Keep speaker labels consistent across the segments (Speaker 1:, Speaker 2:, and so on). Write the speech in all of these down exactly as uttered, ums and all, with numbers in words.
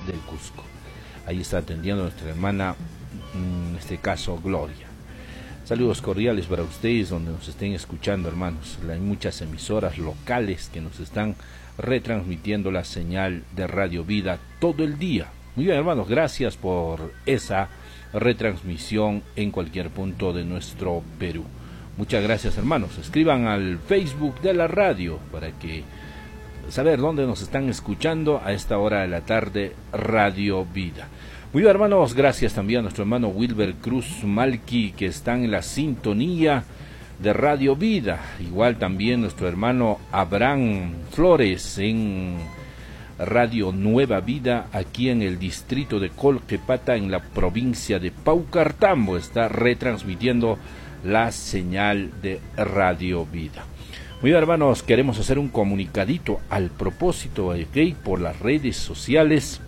Speaker 1: del Cusco. Ahí está atendiendo nuestra hermana, en este caso Gloria. Saludos cordiales para ustedes donde nos estén escuchando, hermanos. Hay muchas emisoras locales que nos están retransmitiendo la señal de Radio Vida todo el día. Muy bien, hermanos, gracias por esa retransmisión en cualquier punto de nuestro Perú. Muchas gracias, hermanos. Escriban al Facebook de la radio para que saber dónde nos están escuchando a esta hora de la tarde, Radio Vida. Muy bien, hermanos, gracias también a nuestro hermano Wilber Cruz Malqui, que están en la sintonía de Radio Vida. Igual también nuestro hermano Abraham Flores en Radio Nueva Vida, aquí en el distrito de Colquepata, en la provincia de Paucartambo. Está retransmitiendo la señal de Radio Vida. Muy bien, hermanos, queremos hacer un comunicadito al propósito de que por las redes sociales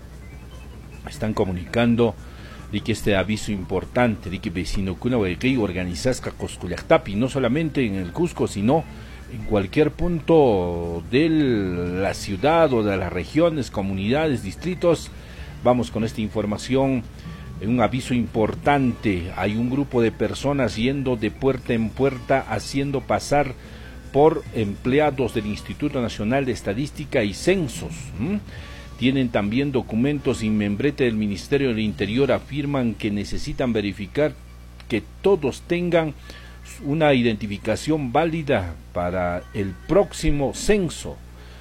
Speaker 1: están comunicando de que este aviso importante de que vecino kuna que organizasca Coscullactapi, no solamente en el Cusco, sino en cualquier punto de la ciudad o de las regiones, comunidades, distritos. Vamos con esta información, un aviso importante. Hay un grupo de personas yendo de puerta en puerta haciendo pasar por empleados del Instituto Nacional de Estadística y Censos. ¿Mm? Tienen también documentos y membrete del Ministerio del Interior, afirman que necesitan verificar que todos tengan una identificación válida para el próximo censo.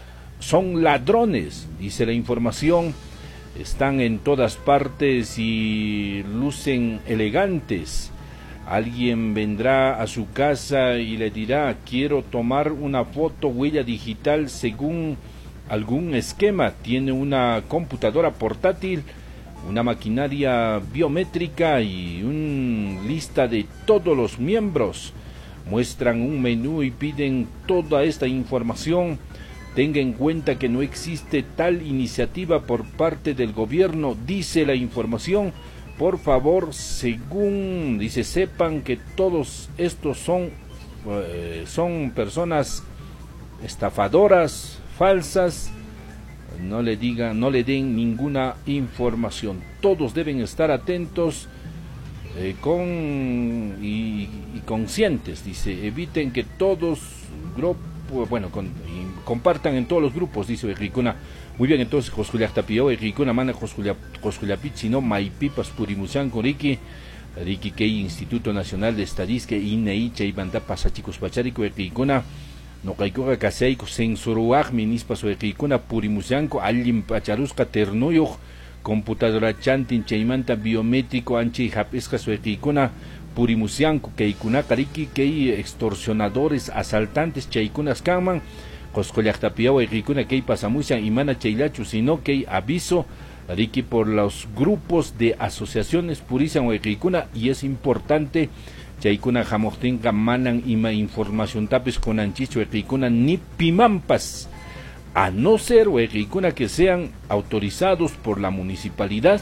Speaker 1: Son ladrones, dice la información, están en todas partes y lucen elegantes. Alguien vendrá a su casa y le dirá: quiero tomar una foto huella digital según algún esquema. Tiene una computadora portátil, una maquinaria biométrica y una lista de todos los miembros. Muestran un menú y piden toda esta información. Tenga en cuenta que no existe tal iniciativa por parte del gobierno, dice la información. Por favor, según dice, sepan que todos estos son, eh, son personas estafadoras, falsas. No le digan, no le den ninguna información. Todos deben estar atentos eh, con y, y conscientes. Dice, eviten que todos grupos, bueno, con, y compartan en todos los grupos. Dice Ricuna. Muy bien, entonces Josculiak Tapio, Ricuna mana Josculiapit, sino Maipipas Purimusan Coriki, Riki Kei Instituto Nacional de Estadística, Inei Chaibanta Pasachicos Pacharico, Ricuna. No kaikuga kaseiko censuruaj minispas wekikuna purimusyanko allim pacharusqa ternuyuq computadora chantin chaymanta biométrico anchi hapisqas wekikuna purimusyanko kaykunaqa riki kay extorsionadores asaltantes chaykunas kanman qosqollaqtapiya wekikuna kay pasamusyan imana chayllachu sino kay aviso riki por los grupos de asociaciones purisan wekikuna, y es importante chaykuna hamuqtinqa manan ima información tapis kunanchichu wekikuna ni pimampas, a no ser wekikuna que sean autorizados por la municipalidad,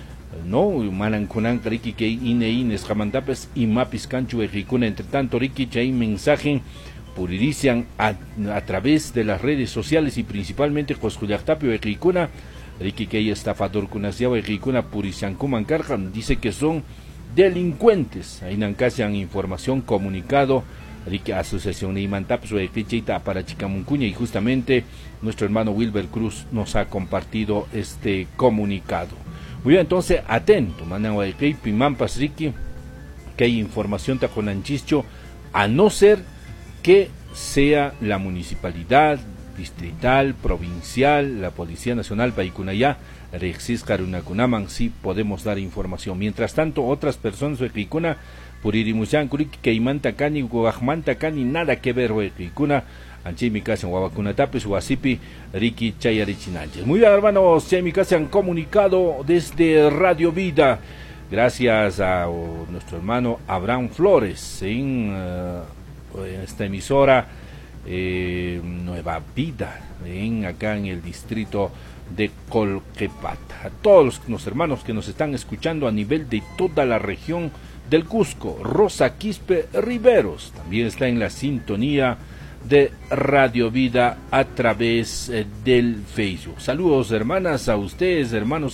Speaker 1: no manan kunanqa riki que ine ines jamantapes imapis kanchu wekikuna. Entre tanto riki chay mensaje purirician a, a través de las redes sociales y principalmente qosqullaqtapi wekikuna riki que estafador kunasya wekikuna puriciankuman karqa, dice que son delincuentes. Ahí nancasian información, comunicado Rique Asociación de Imantaps para Chicamuncuña, y justamente nuestro hermano Wilber Cruz nos ha compartido este comunicado. Muy bien, entonces atento, Manahuayquei, Pimampas Ricky, que hay información taconanchicho, a no ser que sea la municipalidad distrital, provincial, la Policía Nacional Paicunayá, Rexis Karunakunaman, sí podemos dar información. Mientras tanto, otras personas wekikuna puririmuchan kuriki keimanta kani guajmanta kani nada que ver wekikuna anchi mi casa en Huavacunatapes Huasipi Riki Chayarichinanches. Muy bien, hermanos, mi casa han comunicado desde Radio Vida. Gracias a oh, nuestro hermano Abraham Flores en, uh, en esta emisora eh, Nueva Vida, en acá en el distrito de Colquepata. A todos los, los hermanos que nos están escuchando a nivel de toda la región del Cusco, Rosa Quispe Riveros también está en la sintonía de Radio Vida a través eh, del Facebook. Saludos, hermanas, a ustedes, hermanos